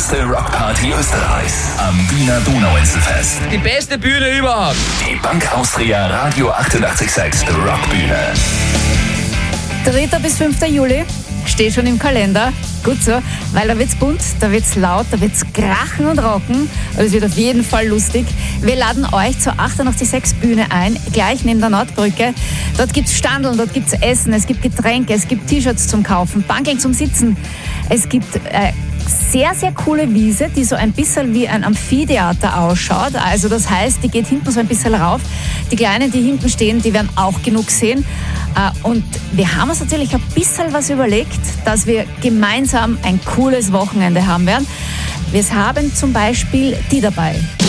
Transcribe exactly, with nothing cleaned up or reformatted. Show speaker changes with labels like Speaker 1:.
Speaker 1: größte Rockparty Österreichs am Wiener Donauinselfest.
Speaker 2: Die beste Bühne überhaupt.
Speaker 1: Die Bank Austria Radio achtundachtzig Komma sechs Rockbühne.
Speaker 3: dritter bis fünfter Juli, steht schon im Kalender. Gut so, weil da wird's bunt, da wird's laut, da wird's krachen und rocken. Also es wird auf jeden Fall lustig. Wir laden euch zur achtundachtzig Komma sechs Bühne ein, gleich neben der Nordbrücke. Dort gibt's Standeln, dort gibt's Essen, es gibt Getränke, es gibt T-Shirts zum Kaufen, Bankeln zum Sitzen. Es gibt äh, sehr, sehr coole Wiese, die so ein bisschen wie ein Amphitheater ausschaut. Also das heißt, die geht hinten so ein bisschen rauf. Die Kleinen, die hinten stehen, die werden auch genug sehen. Und wir haben uns natürlich ein bisschen was überlegt, dass wir gemeinsam ein cooles Wochenende haben werden. Wir haben zum Beispiel die dabei.